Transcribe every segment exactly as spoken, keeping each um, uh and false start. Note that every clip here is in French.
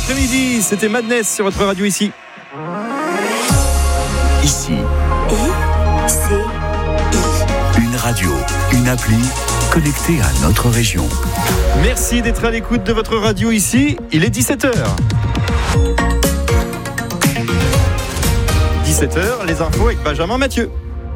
l'après-midi, c'était Madness sur votre radio ici. Ici. I, C, I. Une radio, une appli connectée à notre région. Merci d'être à l'écoute de votre radio ici. Il est dix-sept heures. dix-sept heures, les infos avec Benjamin Mathieu.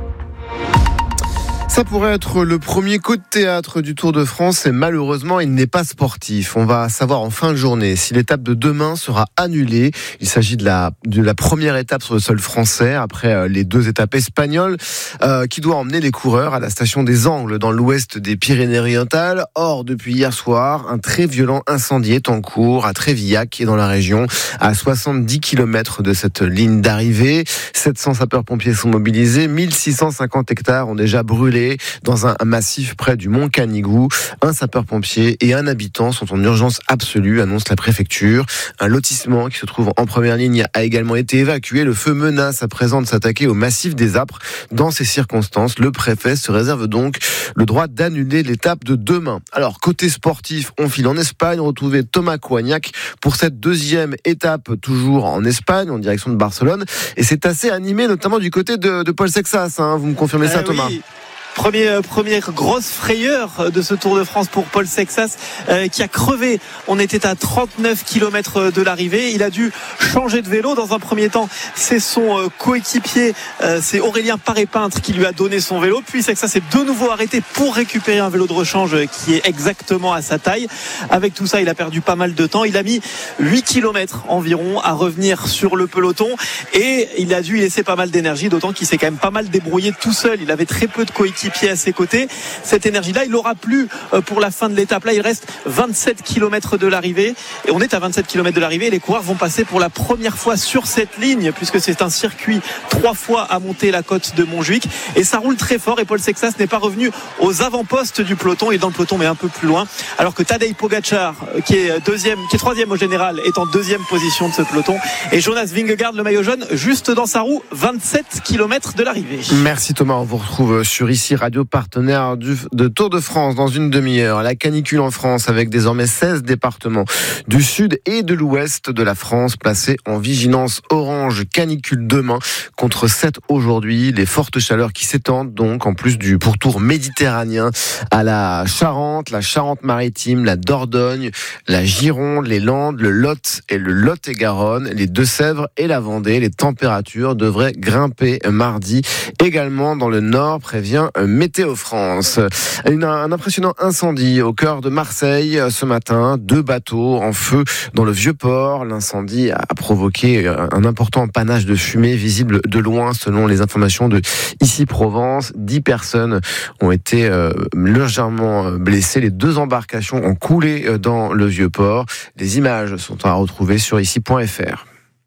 Ça pourrait être le premier coup de théâtre du Tour de France et malheureusement, il n'est pas sportif. On va savoir en fin de journée si l'étape de demain sera annulée. Il s'agit de la, de la première étape sur le sol français après les deux étapes espagnoles euh, qui doit emmener les coureurs à la station des Angles dans l'ouest des Pyrénées-Orientales. Or, depuis hier soir, un très violent incendie est en cours à Trévillac qui est dans la région à soixante-dix kilomètres de cette ligne d'arrivée. sept cents sapeurs-pompiers sont mobilisés. mille six cent cinquante hectares ont déjà brûlé dans un massif près du Mont Canigou. Un sapeur-pompier et un habitant sont en urgence absolue, annonce la préfecture. Un lotissement qui se trouve en première ligne a également été évacué. Le feu menace à présent de s'attaquer au massif des Apres. Dans ces circonstances, le préfet se réserve donc le droit d'annuler l'étape de demain. Alors, côté sportif, on file en Espagne, retrouver Thomas Coignac pour cette deuxième étape, toujours en Espagne, en direction de Barcelone. Et c'est assez animé, notamment du côté de, de Paul Sexas. Hein. Vous me confirmez ça, euh, Thomas? Oui. Premier, première grosse frayeur de ce Tour de France pour Paul Sexas euh, qui a crevé. On était à trente-neuf kilomètres de l'arrivée. Il a dû changer de vélo. Dans un premier temps, c'est son euh, coéquipier, euh, c'est Aurélien Paré-Peintre qui lui a donné son vélo. Puis Sexas est de nouveau arrêté pour récupérer un vélo de rechange qui est exactement à sa taille. Avec tout ça, il a perdu pas mal de temps. Il a mis huit kilomètres environ à revenir sur le peloton et il a dû y laisser pas mal d'énergie, d'autant qu'il s'est quand même pas mal débrouillé tout seul. Il avait très peu de coéquipiers à ses côtés. Cette énergie-là, il l'aura plus pour la fin de l'étape. Là, il reste vingt-sept kilomètres de l'arrivée et on est à vingt-sept kilomètres de l'arrivée et les coureurs vont passer pour la première fois sur cette ligne puisque c'est un circuit trois fois à monter la côte de Montjuic et ça roule très fort et Paul Sexas n'est pas revenu aux avant-postes du peloton. Il est dans le peloton mais un peu plus loin alors que Tadej Pogačar qui est deuxième, qui est troisième au général est en deuxième position de ce peloton et Jonas Vingegaard, le maillot jaune, juste dans sa roue, vingt-sept kilomètres de l'arrivée. Merci Thomas, on vous retrouve sur ici radio partenaire du, de Tour de France dans une demi-heure. La canicule en France avec désormais seize départements du sud et de l'ouest de la France placés en vigilance orange canicule demain contre sept aujourd'hui. Les fortes chaleurs qui s'étendent donc en plus du pourtour méditerranéen à la Charente, la Charente-Maritime, la Dordogne, la Gironde, les Landes, le Lot et le Lot-et-Garonne, les Deux-Sèvres et la Vendée. Les températures devraient grimper mardi également dans le nord, prévient Météo France. Une, un impressionnant incendie au cœur de Marseille ce matin. Deux bateaux en feu dans le Vieux-Port. L'incendie a provoqué un important panache de fumée visible de loin selon les informations de Ici Provence. Dix personnes ont été euh, légèrement blessées. Les deux embarcations ont coulé dans le Vieux-Port. Les images sont à retrouver sur ici point f r.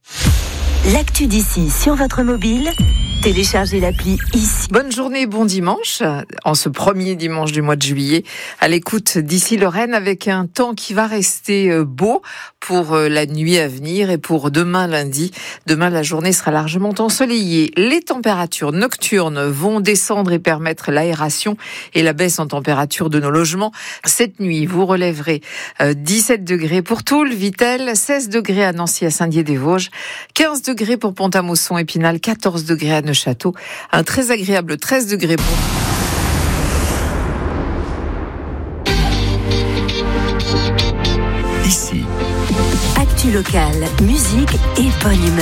L'actu d'ici sur votre mobile, téléchargez l'appli ici. Bonne journée, bon dimanche, en ce premier dimanche du mois de juillet, à l'écoute d'Ici Lorraine avec un temps qui va rester beau pour la nuit à venir et pour demain lundi. Demain, la journée sera largement ensoleillée. Les températures nocturnes vont descendre et permettre l'aération et la baisse en température de nos logements. Cette nuit, vous relèverez dix-sept degrés pour Toul, Vittel, seize degrés à Nancy, à Saint-Dié-des-Vosges, quinze degrés pour Pont-à-Mousson, Épinal, quatorze degrés à Neuchâteau, un très agréable treize degrés pour... Ici. Actu locale, musique et bonne humeur.